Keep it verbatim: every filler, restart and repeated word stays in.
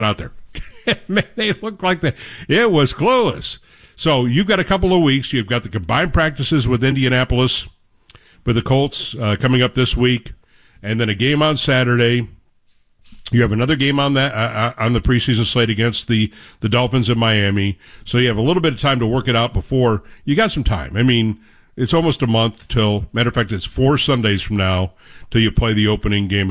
out there. Man, they looked like that. It was clueless. So you've got a couple of weeks. You've got the combined practices with Indianapolis, with the Colts uh, coming up this week, and then a game on Saturday. You have another game on that uh, on the preseason slate against the, the Dolphins in Miami. So you have a little bit of time to work it out before. You got some time. I mean, it's almost a month till, matter of fact, it's four Sundays from now till you play the opening game